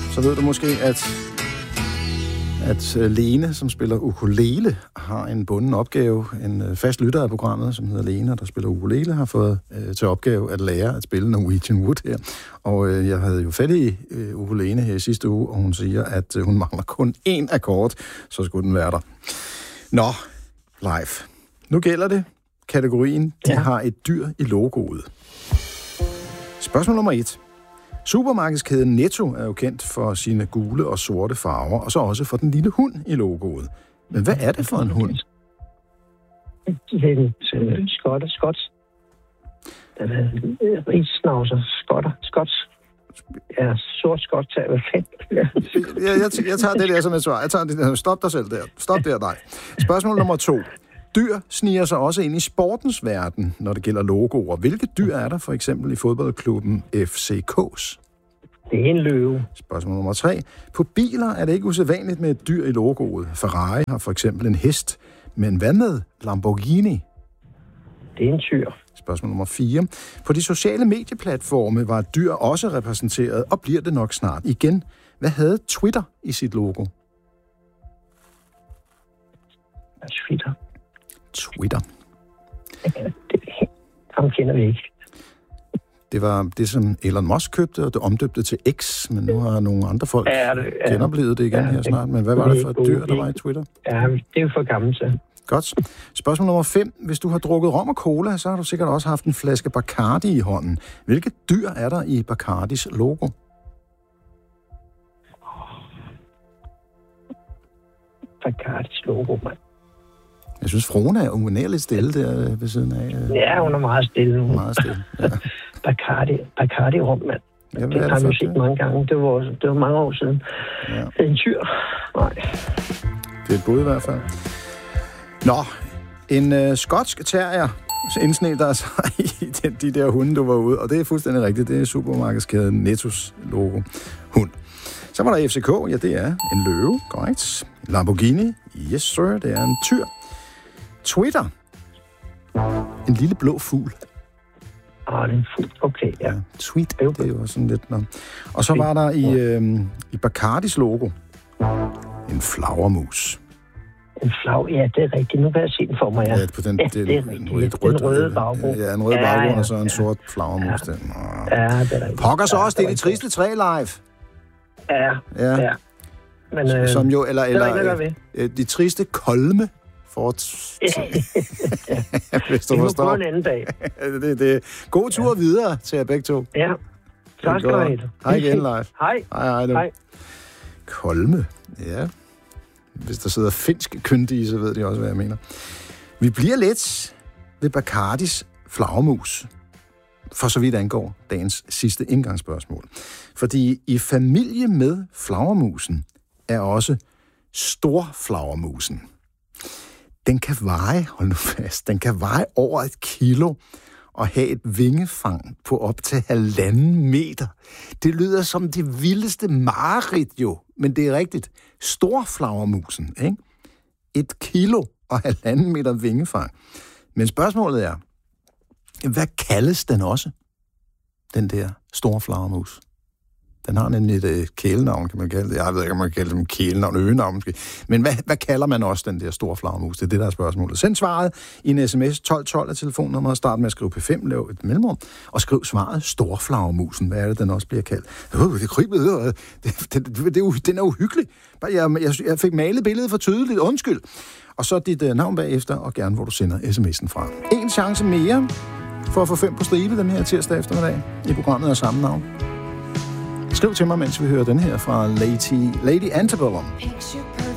så ved du måske, at Lene, som spiller ukulele, har en bunden opgave. En fast lytter af programmet, som hedder Lene, der spiller ukulele, har fået til opgave at lære at spille Norwegian Wood her. Og jeg havde jo fat i ukulele her i sidste uge, og hun siger, at hun mangler kun én akkord, så skulle den være der. Nå, live. Nu gælder det. Kategorien, de har et dyr i logoet. Spørgsmål nummer 1. Supermarkedskæden Netto er jo kendt for sine gule og sorte farver, og så også for den lille hund i logoet. Men hvad er det for en hund? En skots. Den er rigsnavser, skots. Ja, sort skots. Jeg tager det der som et svar. Stop dig selv der. Stop der, dig. Spørgsmål nummer 2. Dyr sniger sig også ind i sportens verden, når det gælder logoer. Hvilke dyr er der for eksempel i fodboldklubben FCK's? Det er en løve. Spørgsmål nummer 3. På biler er det ikke usædvanligt med et dyr i logoet. Ferrari har for eksempel en hest. Men hvad med Lamborghini? Det er en tyr. Spørgsmål nummer 4. På de sociale medieplatforme var et dyr også repræsenteret, og bliver det nok snart igen. Hvad havde Twitter i sit logo? Twitter. Ham kender vi ikke. Det var det, som Elon Musk købte, og det omdøbte til X, men nu har nogle andre folk genoplevet det igen her snart. Men hvad var det for et dyr, der var i Twitter? Ja, det er jo for gammelt, så. Godt. Spørgsmål nummer 5. Hvis du har drukket rom og cola, så har du sikkert også haft en flaske Bacardi i hånden. Hvilket dyr er der i Bacardis logo? Bacardis logo, mand. Jeg synes, fruen er umanerligt stille der ved siden af. Ja, hun er meget stille nu. Meget stille, ja. Bacardi rum, mand. Ja, det har vi set mange gange. Det var mange år siden. Ja. Det er en tyr. Nej. Det er et bud i hvert fald. Nå, en skotsk terrier indsnægter sig i de der hunde, du var ude. Og det er fuldstændig rigtigt. Det er supermarkedskæden Nettos logo. Hund. Så var der FCK. Ja, det er en løve. Korrekt. Lamborghini. Yes, sir. Det er en tyr. Twitter. En lille blå fugl. Det er en fugl. Okay, ja. Tweet. Det er jo sådan lidt... Nå. Og så var der i Bacardis logo en flagermus. En ja, det er rigtigt. Nu kan jeg se den for mig, ja. Ja, på den, det er rigtigt. Den røde baggrund. Ja, en rød baggrund, og så en sort flagermus. Ja, det er rigtigt. Pokker så også, det er de triste træ live. Ja. Men, som jo, eller de triste kolme. Hvis du forstår. På en anden dag. det. God tur videre til jer begge to. Ja, tak skal du have. Hej igen, Leif. Hej. Kolme, ja. Hvis der sidder finsk kyndige, så ved de også, hvad jeg mener. Vi bliver lidt ved Bacardis flagermus, for så vidt angår dagens sidste indgangsspørgsmål. Fordi i familie med flagermusen er også storflagermusen. Den kan veje, hold nu fast, den kan veje over 1 kilo og have et vingefang på op til 1,5 meter. Det lyder som det vildeste mareridt jo, men det er rigtigt. Storflagermusen, ikke? 1 kilo og 1,5 meter vingefang. Men spørgsmålet er, hvad kaldes den også, den der storflagermus? Den har nemlig et kælenavn, kan man kalde det. Jeg ved ikke, om man kan kalde det kælenavn, øgenavn måske. Men hvad kalder man også den der store flagermus? Det er det, der er spørgsmålet. Send svaret i en sms 1212 af telefonnummeret. Start med at skrive P5, lav et mellemrum, og skriv svaret storflagermusen. Hvad er det, den også bliver kaldt? Det kryber. Den er uhyggelig. Jeg fik malet billedet for tydeligt. Undskyld. Og så dit navn bagefter, og gerne, hvor du sender sms'en fra. En chance mere for at få 5 på stribe den her tirsdag eftermiddag i programmet af samme navn. Skriv til mig, mens vi hører den her fra Lady Antebellum. Picture